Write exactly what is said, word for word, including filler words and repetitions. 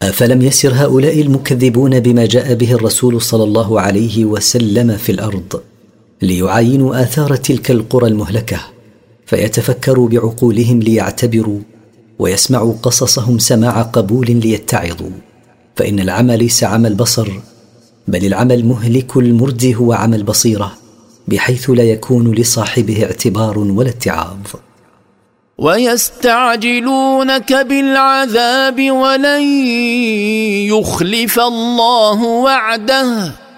أفلم يسر هؤلاء المكذبون بما جاء به الرسول صلى الله عليه وسلم في الأرض ليعاينوا آثار تلك القرى المهلكة، فيتفكروا بعقولهم ليعتبروا، ويسمعوا قصصهم سماع قبول ليتعظوا؟ فإن العمى ليس عمى البصر، بل العمى المهلك المردي هو عمى البصيرة، بحيث لا يكون لصاحبه اعتبار ولا اتعاظ. ويستعجلونك بالعذاب ولن يخلف الله وعده